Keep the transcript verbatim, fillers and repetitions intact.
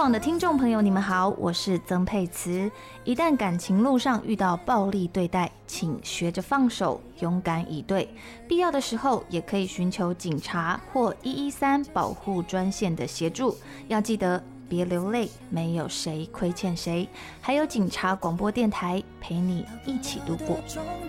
广的听众朋友，你们好，我是曾沛慈。一旦感情路上遇到暴力对待，请学着放手，勇敢以对。必要的时候，也可以寻求警察或一一三保护专线的协助。要记得别流泪，没有谁亏欠谁，还有警察广播电台陪你一起度过。